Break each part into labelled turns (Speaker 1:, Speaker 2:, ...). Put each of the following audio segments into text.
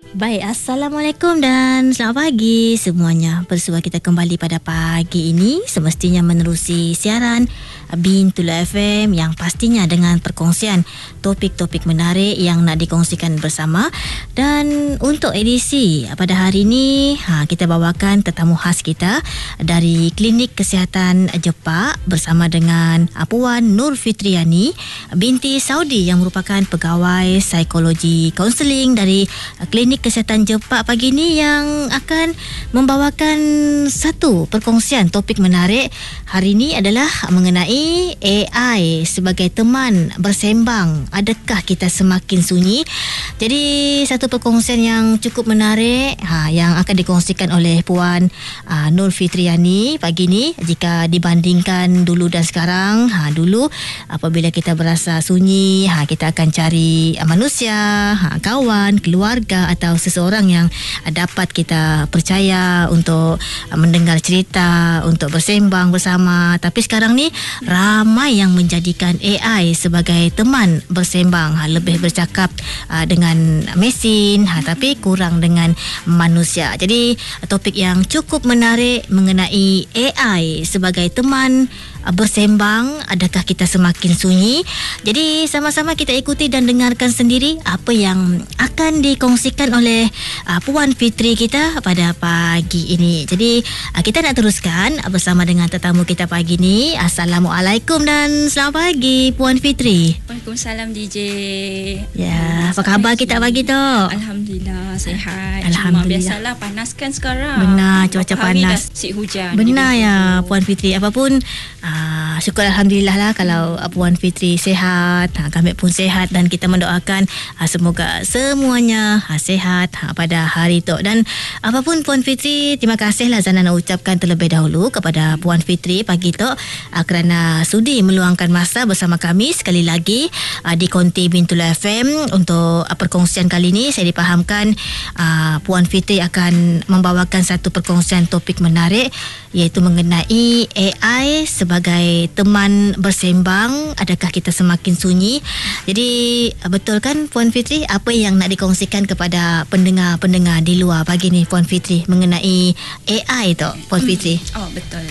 Speaker 1: Baik, Assalamualaikum dan selamat pagi semuanya. Bersua kita kembali pada pagi ini, semestinya menerusi siaran Bintul FM yang pastinya dengan perkongsian topik-topik menarik yang nak dikongsikan bersama. Dan untuk edisi pada hari ini, kita bawakan tetamu khas kita dari Klinik Kesihatan Jepak bersama dengan Puan Nur Fitriani binti Saudi yang merupakan pegawai psikologi kaunseling dari Klinik Kesihatan Jepak pagi ini, yang akan membawakan satu perkongsian topik menarik. Hari ini adalah mengenai AI sebagai teman bersembang. Adakah kita semakin sunyi? Jadi satu perkongsian yang cukup menarik yang akan dikongsikan oleh Puan Nur Fitriani pagi ini. Jika dibandingkan dulu dan sekarang, dulu apabila kita berasa sunyi, kita akan cari manusia, kawan, keluarga atau seseorang yang dapat kita percaya untuk mendengar cerita, untuk bersembang bersama. Tapi sekarang ni ramai yang menjadikan AI sebagai teman bersembang, lebih bercakap dengan mesin, tapi kurang dengan manusia. Jadi topik yang cukup menarik mengenai AI sebagai teman bersembang. Adakah kita semakin sunyi? Jadi sama-sama kita ikuti dan dengarkan sendiri apa yang akan dikongsikan oleh Puan Fitri kita pada pagi ini. Jadi kita nak teruskan bersama dengan tetamu kita pagi ini. Assalamualaikum dan selamat pagi Puan Fitri.
Speaker 2: Waalaikumsalam DJ.
Speaker 1: Ya, apa khabar kita pagi tu?
Speaker 2: Alhamdulillah sihat.
Speaker 1: Alhamdulillah.
Speaker 2: Cuma biasalah panas kan sekarang.
Speaker 1: Benar, cuaca panas.
Speaker 2: Dah hujan.
Speaker 1: Benar ya Puan Fitri. Apapun syukur Alhamdulillah lah kalau Puan Fitri sihat, kami pun sihat, dan kita mendoakan semoga semuanya sihat pada hari itu. Dan apapun Puan Fitri, terima kasihlah Zana nak ucapkan terlebih dahulu kepada Puan Fitri pagi itu kerana sudi meluangkan masa bersama kami sekali lagi di Konti Bintul FM. Untuk perkongsian kali ini, saya dipahamkan Puan Fitri akan membawakan satu perkongsian topik menarik, iaitu mengenai AI sebagai teman bersembang. Adakah kita semakin sunyi? Jadi betul kan Puan Fitri apa yang nak dikongsikan kepada pendengar-pendengar di luar pagi ni Puan Fitri mengenai AI tu Puan Fitri?
Speaker 2: Oh betul.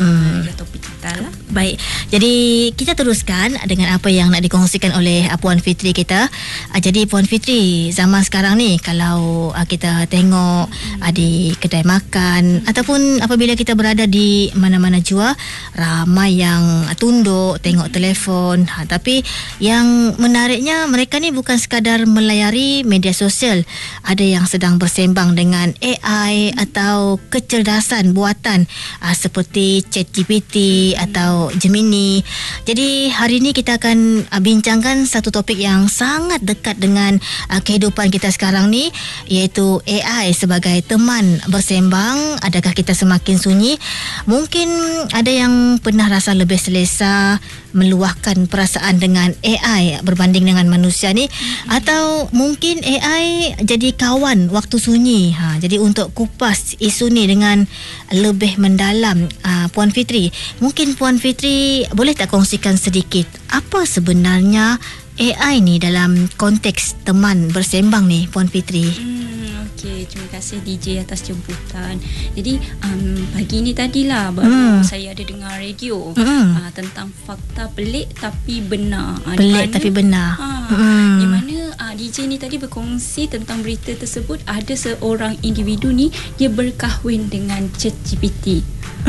Speaker 2: Topik kita lah.
Speaker 1: Baik, jadi kita teruskan dengan apa yang nak dikongsikan oleh Puan Fitri kita. Jadi Puan Fitri, zaman sekarang ni kalau kita tengok di kedai makan ataupun apabila kita berada di mana-mana jua, ramai yang tunduk tengok telefon. Tapi yang menariknya, mereka ni bukan sekadar melayari media sosial. Ada yang sedang bersembang dengan AI atau kecerdasan buatan seperti ChatGPT atau Gemini. Jadi hari ini kita akan bincangkan satu topik yang sangat dekat dengan kehidupan kita sekarang ni, iaitu AI sebagai teman bersembang. Adakah kita semakin sunyi? Mungkin ada yang pernah rasa lebih selesa meluahkan perasaan dengan AI berbanding dengan manusia ni, atau mungkin AI jadi kawan waktu sunyi. Jadi untuk kupas isu ni dengan lebih mendalam, Puan Fitri, mungkin Puan Fitri boleh tak kongsikan sedikit apa sebenarnya AI ni dalam konteks teman bersembang ni Puan Fitri?
Speaker 2: Okey, terima kasih DJ atas jemputan. Jadi pagi ni tadilah baru saya ada dengar radio tentang fakta pelik tapi benar.
Speaker 1: Pelik tapi benar.
Speaker 2: Di mana DJ ni tadi berkongsi tentang berita tersebut, ada seorang individu ni dia berkahwin dengan ChatGPT.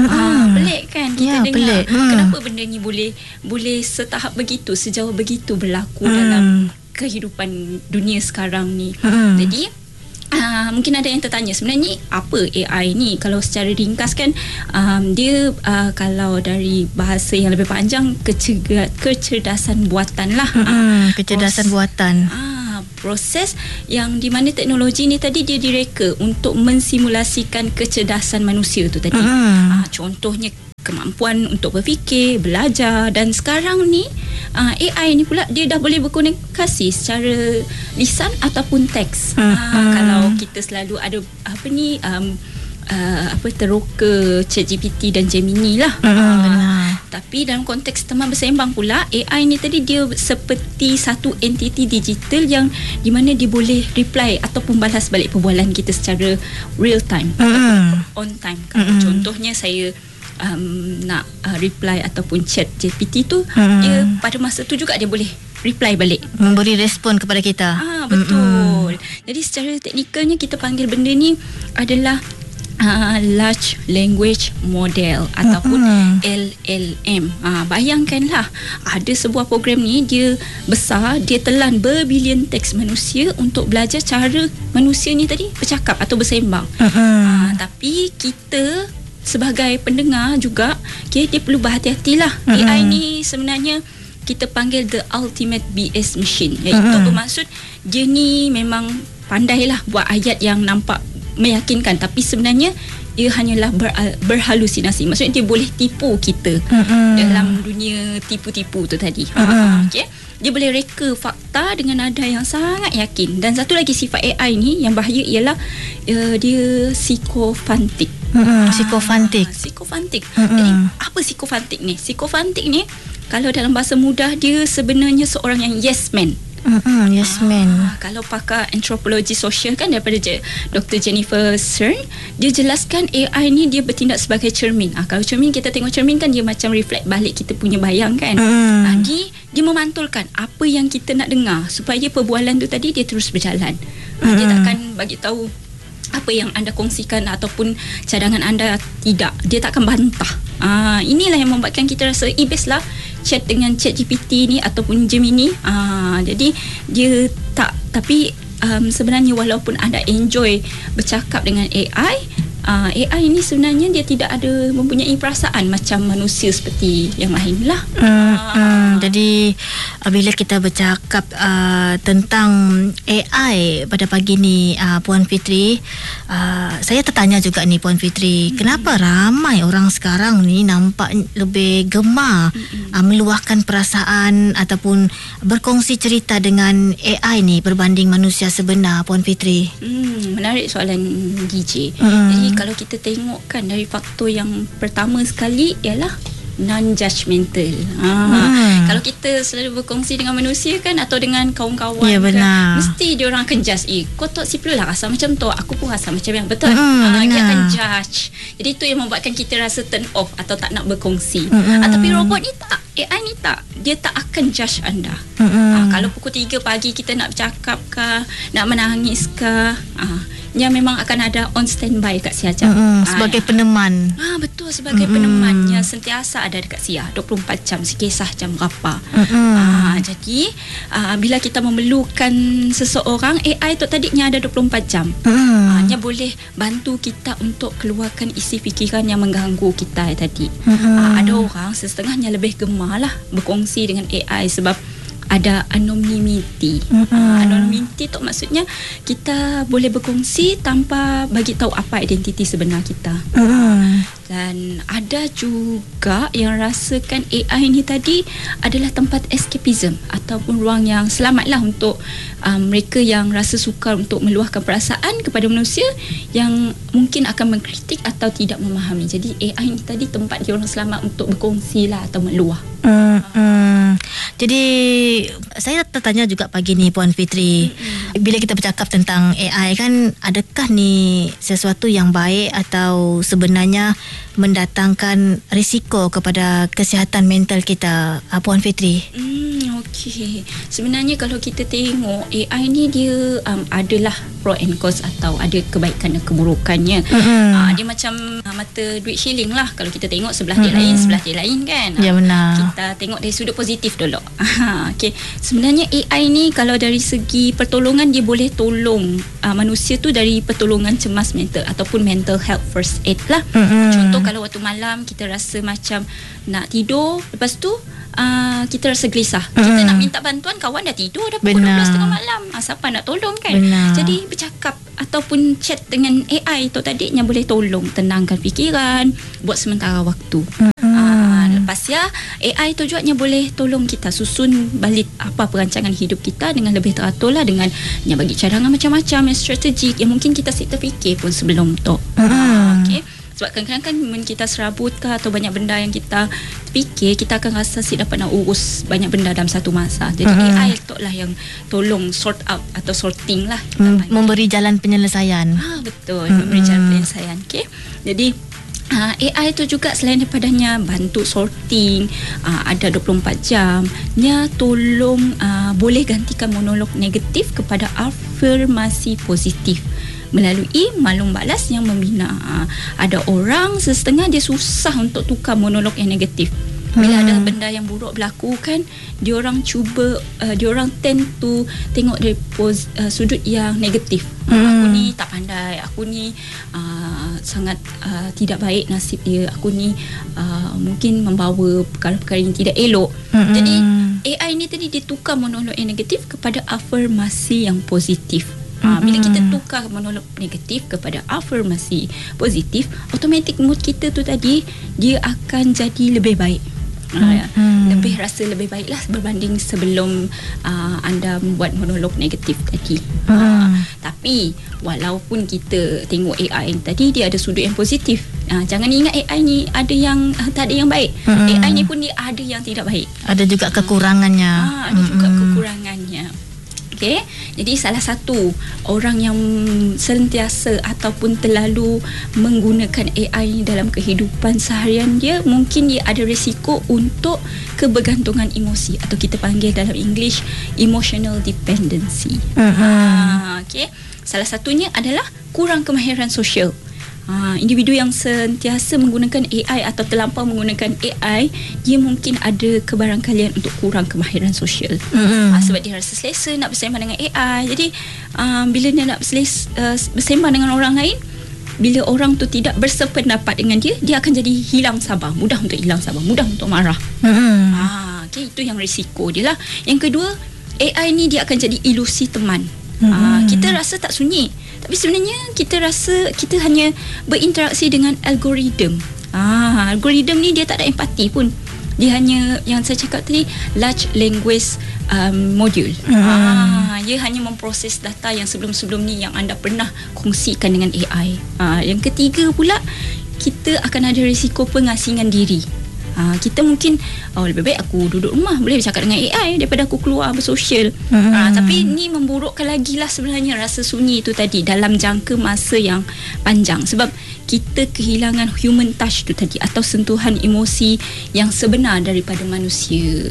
Speaker 2: Pelik kan kita dengar.
Speaker 1: Pelik.
Speaker 2: Kenapa benda ni boleh setahap begitu, sejauh begitu berlaku dalam kehidupan dunia sekarang ni. Jadi mungkin ada yang tertanya, sebenarnya apa AI ni? Kalau secara ringkas kan, dia kalau dari bahasa yang lebih panjang, kecerdasan buatan lah.
Speaker 1: Kecerdasan buatan.
Speaker 2: Proses yang di mana teknologi ni tadi dia direka untuk mensimulasikan kecerdasan manusia tu tadi. Contohnya kemampuan untuk berfikir, belajar, dan sekarang ni AI ni pula dia dah boleh berkomunikasi secara lisan ataupun teks. Kalau kita selalu ada teroka ChatGPT dan Gemini lah. Tapi dalam konteks teman bersembang pula, AI ni tadi dia seperti satu entiti digital yang di mana dia boleh reply ataupun balas balik perbualan kita secara real time ataupun on time. Kalau contohnya saya nak reply ataupun chat GPT tu, dia pada masa tu juga dia boleh reply balik,
Speaker 1: memberi respon kepada kita.
Speaker 2: Betul. Jadi secara teknikalnya kita panggil benda ni adalah large language model ataupun LLM. Bayangkanlah ada sebuah program ni, dia besar, dia telan berbilion teks manusia untuk belajar cara manusia ni tadi bercakap atau bersembang. Tapi kita sebagai pendengar juga, dia perlu berhati-hatilah. AI ni sebenarnya kita panggil the ultimate BS machine, iaitu bermaksud dia ni memang pandailah buat ayat yang nampak meyakinkan, tapi sebenarnya ia hanyalah berhalusinasi. Maksudnya dia boleh tipu kita dalam dunia tipu-tipu tu tadi. Okay? Dia boleh reka fakta dengan nada yang sangat yakin. Dan satu lagi sifat AI ni yang bahaya ialah dia psikofantik. Psikofantik. Jadi apa psikofantik ni? Psikofantik ni kalau dalam bahasa mudah, dia sebenarnya seorang yang yes man.
Speaker 1: Yes man.
Speaker 2: Kalau pakar antropologi sosial kan, daripada Dr. Jennifer Stern, dia jelaskan AI ni dia bertindak sebagai cermin. Kalau cermin, kita tengok cermin kan, dia macam reflect balik kita punya bayang kan. Dia memantulkan apa yang kita nak dengar supaya perbualan tu tadi dia terus berjalan. Dia takkan bagi tahu apa yang anda kongsikan ataupun cadangan anda tidak. Dia tak akan bantah. Inilah yang membuatkan kita rasa best lah chat dengan ChatGPT ni ataupun Gemini. Jadi dia tak, tapi sebenarnya walaupun anda enjoy bercakap dengan AI ini sebenarnya dia tidak ada mempunyai perasaan macam manusia seperti yang lain lah.
Speaker 1: Jadi bila kita bercakap tentang AI pada pagi ni, Puan Fitri, saya tertanya juga ni Puan Fitri, kenapa ramai orang sekarang ni nampak lebih gemar meluahkan perasaan ataupun berkongsi cerita dengan AI ni berbanding manusia sebenar, Puan Fitri?
Speaker 2: Menarik soalan DJ. Jadi kalau kita tengok kan, dari faktor yang pertama sekali ialah non-judgmental. Kalau kita selalu berkongsi dengan manusia kan, atau dengan kawan-kawan kan, mesti dia orang akan judge. Kau tak siplu lah rasa macam tu, aku pun rasa macam yang betul. Dia akan judge. Jadi itu yang membuatkan kita rasa turn off atau tak nak berkongsi. Tapi robot ni tak, AI ni tak, dia tak akan judge anda. Kalau pukul 3 pagi kita nak bercakap ke, nak menangis ke, yang memang akan ada on standby kat Sia Jam.
Speaker 1: Sebagai peneman.
Speaker 2: Betul, sebagai peneman yang sentiasa ada dekat Sia 24 jam, sekisah jam berapa. Jadi bila kita memerlukan seseorang, AI tu tadinya ada 24 jam. Dia boleh bantu kita untuk keluarkan isi fikiran yang mengganggu kita tadi. Ada orang setengahnya lebih gemar lah berkongsi dengan AI sebab ada anonymity. Anonymity tu maksudnya kita boleh berkongsi tanpa bagi tahu apa identiti sebenar kita. Dan ada juga yang rasakan AI ni tadi adalah tempat escapism ataupun ruang yang selamatlah untuk mereka yang rasa sukar untuk meluahkan perasaan kepada manusia yang mungkin akan mengkritik atau tidak memahami. Jadi AI ni tadi tempat dia orang selamat untuk berkongsi lah atau meluah.
Speaker 1: Jadi saya tertanya juga pagi ni Puan Fitri, bila kita bercakap tentang AI kan, adakah ni sesuatu yang baik atau sebenarnya mendatangkan risiko kepada kesihatan mental kita, Puan Fitri?
Speaker 2: Okey. Sebenarnya kalau kita tengok AI ni dia adalah pro and cons atau ada kebaikan dan keburukannya. Dia macam mata duit shilling lah. Kalau kita tengok sebelah dia lain, sebelah dia lain kan.
Speaker 1: Ya benar.
Speaker 2: Kita tengok dari sudut positif dulu. Okey. Sebenarnya AI ni kalau dari segi pertolongan, dia boleh tolong manusia tu dari pertolongan cemas mental ataupun mental health first aid lah. Contoh kalau waktu malam kita rasa macam nak tidur, lepas tu kita rasa gelisah, kita nak minta bantuan, kawan dah tidur dah pukul 12 tengah malam, siapa nak tolong kan. Jadi bercakap ataupun chat dengan AI tu tadi yang boleh tolong tenangkan fikiran buat sementara waktu. Lepas AI tu juga boleh tolong kita susun balik apa perancangan hidup kita dengan lebih teratur lah, dengan bagi cadangan macam-macam yang strategik yang mungkin kita tak terfikir pun sebelum tu. Okay. Sebab kadang-kadang kan kita serabut ke atau banyak benda yang kita fikir, kita akan rasa dapat nak urus banyak benda dalam satu masa. Jadi AI lah yang tolong sort out atau sorting lah,
Speaker 1: memberi jalan penyelesaian.
Speaker 2: Betul, memberi jalan penyelesaian. Okay. Jadi AI tu juga selain daripadanya bantu sorting, ada 24 jam, dia tolong boleh gantikan monolog negatif kepada afirmasi positif melalui maklum balas yang membina. Ada orang setengah dia susah untuk tukar monolog yang negatif. Bila ada benda yang buruk berlaku kan, diorang tend to tengok dari sudut yang negatif. Aku ni tak pandai, aku ni sangat tidak baik nasib dia, aku ni mungkin membawa perkara-perkara yang tidak elok. Jadi AI ni tadi dia tukar monolog yang negatif kepada afirmasi yang positif. Bila kita tukar monolog negatif kepada afirmasi positif, automatik mood kita tu tadi dia akan jadi lebih baik. Lebih rasa lebih baiklah berbanding sebelum anda membuat monolog negatif tadi. Tapi walaupun kita tengok AI tadi dia ada sudut yang positif, jangan ingat AI ni ada yang tak ada yang baik. AI ni pun dia ada yang tidak baik, ada juga kekurangannya. Ada juga kekurangannya. Okay. Jadi salah satu orang yang sentiasa ataupun terlalu menggunakan AI ni dalam kehidupan seharian dia, mungkin dia ada risiko untuk kebergantungan emosi atau kita panggil dalam English emotional dependency. Okay. Salah satunya adalah kurang kemahiran sosial. Individu yang sentiasa menggunakan AI atau terlampau menggunakan AI, dia mungkin ada kebarangkalian untuk kurang kemahiran sosial. Sebab dia rasa selesa nak bersembang dengan AI. Jadi bila dia nak bersembang dengan orang lain, bila orang tu tidak bersependapat dengan dia, dia akan jadi hilang sabar, mudah untuk hilang sabar, mudah untuk marah. Okay, itu yang risiko dia lah. Yang kedua, AI ni dia akan jadi ilusi teman. Kita rasa tak sunyi, tapi sebenarnya kita rasa kita hanya berinteraksi dengan algoritma. Algoritma ni dia tak ada empati pun. Dia hanya, yang saya cakap tadi, large language module. Dia hanya memproses data yang sebelum-sebelum ni yang anda pernah kongsikan dengan AI. Yang ketiga pula, kita akan ada risiko pengasingan diri. Kita mungkin lebih baik aku duduk rumah, boleh bercakap dengan AI daripada aku keluar bersosial. Tapi ni memburukkan lagi lah sebenarnya rasa sunyi itu tadi dalam jangka masa yang panjang, sebab kita kehilangan human touch tu tadi atau sentuhan emosi yang sebenar daripada manusia.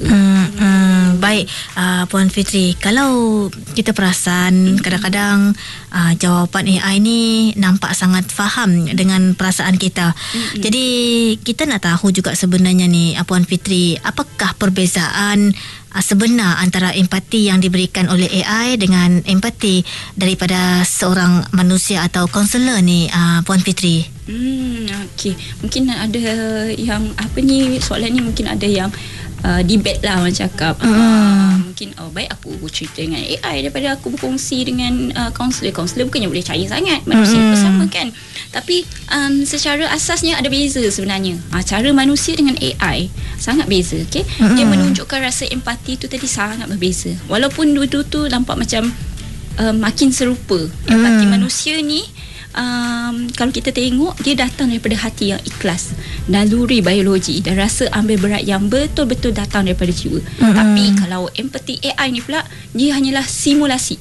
Speaker 1: Baik, Puan Fitri, kalau kita perasan kadang-kadang jawapan AI ni nampak sangat faham dengan perasaan kita. Jadi kita nak tahu juga sebenarnya ni, Puan Fitri, apakah perbezaan sebenar antara empati yang diberikan oleh AI dengan empati daripada seorang manusia atau kaunselor ni, Puan Fitri?
Speaker 2: Okey, mungkin ada yang soalan ni mungkin ada yang debate lah orang cakap. Mungkin baik aku cerita dengan AI daripada aku berkongsi dengan kaunselor. Kaunselor bukannya boleh percaya sangat, manusia bersama kan. Tapi secara asasnya ada beza sebenarnya. Cara manusia dengan AI sangat beza. Okay? Dia menunjukkan rasa empati tu tadi sangat berbeza. Walaupun dua-dua tu nampak macam makin serupa. Empati manusia ni kalau kita tengok, dia datang daripada hati yang ikhlas, naluri biologi dan rasa ambil berat yang betul-betul datang daripada jiwa. Tapi kalau empati AI ni pula, dia hanyalah simulasi.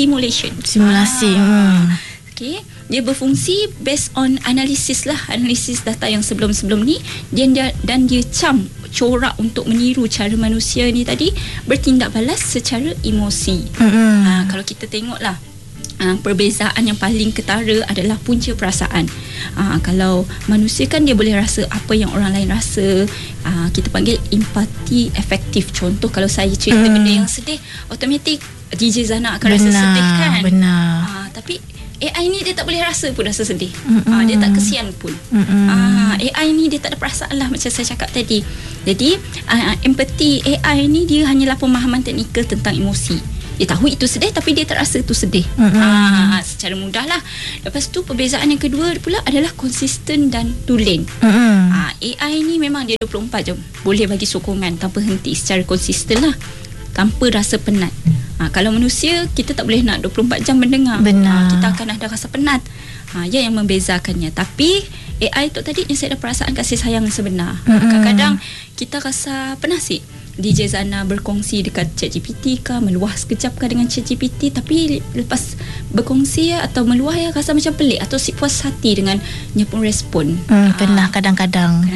Speaker 2: Okay. Dia berfungsi based on analisis data yang sebelum-sebelum ni, dan dia corak untuk meniru cara manusia ni tadi bertindak balas secara emosi. Kalau kita tengoklah, perbezaan yang paling ketara adalah punca perasaan. Kalau manusia kan dia boleh rasa apa yang orang lain rasa. Kita panggil empati efektif. Contoh, kalau saya cerita benda yang sedih, automatik DJ Zana akan rasa sedih kan. Tapi AI ni dia tak boleh rasa pun rasa sedih. Dia tak kesian pun. AI ni dia tak ada perasaan lah, macam saya cakap tadi. Jadi empati AI ni dia hanyalah pemahaman teknikal tentang emosi. Dia tahu itu sedih, tapi dia tak rasa itu sedih. Secara mudah lah. Lepas tu perbezaan yang kedua pula adalah konsisten dan tulen. AI ni memang dia 24 jam boleh bagi sokongan tanpa henti secara konsisten lah, tanpa rasa penat. Kalau manusia, kita tak boleh nak 24 jam mendengar.
Speaker 1: Benar.
Speaker 2: Kita akan ada rasa penat. Yang membezakannya. Tapi AI tu tadi yang saya ada perasaan kasih sayang sebenar. Kadang-kadang kita rasa penasih. DJ Zana berkongsi dekat ChatGPT ke, meluah sekejap ke dengan ChatGPT, tapi lepas berkongsi atau meluah rasa macam pelik atau si puas hati dengan nyepun respon.
Speaker 1: Pernah kadang-kadang.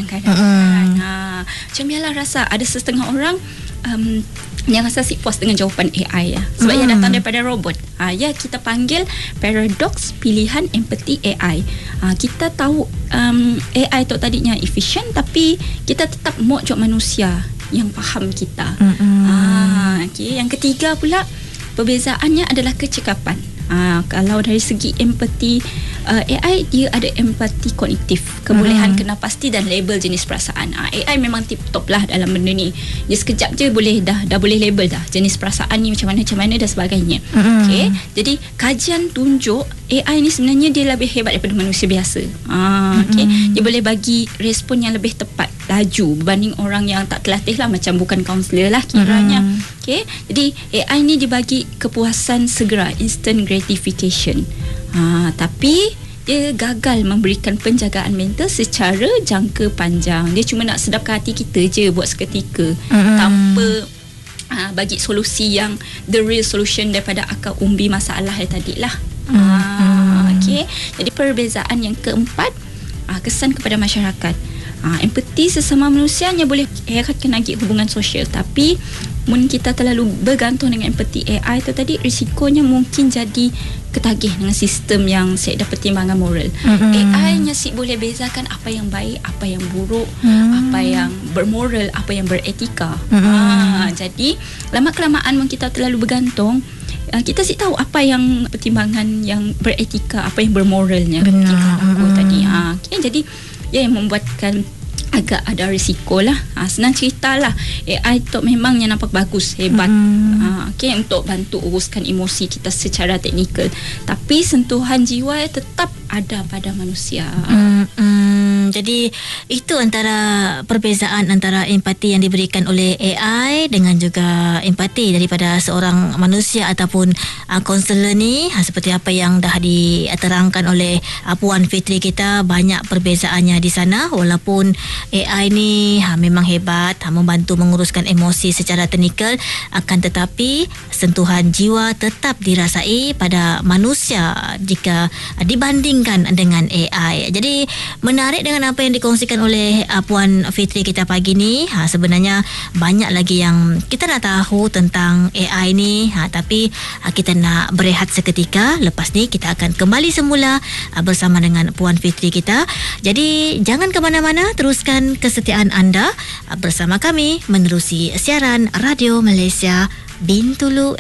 Speaker 2: Macam biarlah rasa ada setengah orang yang rasa si puas dengan jawapan AI sebab ia datang daripada robot. Kita panggil paradoks pilihan empati AI. Kita tahu AI tu tadinya efisien, tapi kita tetap mau jawab manusia yang faham kita. Yang ketiga pula, perbezaannya adalah kecekapan. Kalau dari segi empati, AI dia ada empati kognitif, kebolehan kena pasti dan label jenis perasaan. AI memang tip top lah dalam benda ni. Dia sekejap je boleh dah boleh label dah jenis perasaan ni macam mana dan sebagainya. Okay? Jadi kajian tunjuk AI ni sebenarnya dia lebih hebat daripada manusia biasa. Okay? Dia boleh bagi respon yang lebih tepat, laju berbanding orang yang tak terlatih lah, macam bukan kaunselor lah kiranya. Okay? Jadi AI ni dibagi kepuasan segera, instant gratification. Tapi dia gagal memberikan penjagaan mental secara jangka panjang. Dia cuma nak sedapkan hati kita je buat seketika, tanpa bagi solusi yang the real solution daripada akar umbi masalah tadi lah. Okay. Jadi perbezaan yang keempat, kesan kepada masyarakat. Empati sesama manusia hanya boleh eratkan lagi hubungan sosial, tapi mun kita terlalu bergantung dengan empati AI tu tadi, risikonya mungkin jadi ketagih dengan sistem yang saya ada pertimbangan moral. AI nya boleh bezakan apa yang baik, apa yang buruk, apa yang bermoral, apa yang beretika. Jadi lama kelamaan mun kita terlalu bergantung, kita tahu apa yang pertimbangan yang beretika, apa yang bermoralnya. Tadi. Okay, jadi yang membuatkan agak ada risiko lah. Senang cerita lah, AI tu memang yang nampak bagus, hebat, okay, untuk bantu uruskan emosi kita secara teknikal, tapi sentuhan jiwa tetap ada pada manusia.
Speaker 1: Jadi itu antara perbezaan antara empati yang diberikan oleh AI dengan juga empati daripada seorang manusia ataupun konselor ni. Seperti apa yang dah diterangkan oleh Puan Fitri kita, banyak perbezaannya di sana. Walaupun AI ni memang hebat, membantu menguruskan emosi secara teknikal, akan tetapi sentuhan jiwa tetap dirasai pada manusia jika dibandingkan dengan AI. Jadi menarik dengan apa yang dikongsikan oleh Puan Fitri kita pagi ni. Sebenarnya banyak lagi yang kita nak tahu tentang AI ni, tapi kita nak berehat seketika. Lepas ni kita akan kembali semula bersama dengan Puan Fitri kita. Jadi jangan ke mana-mana, teruskan kesetiaan anda bersama kami menerusi siaran Radio Malaysia Bintulu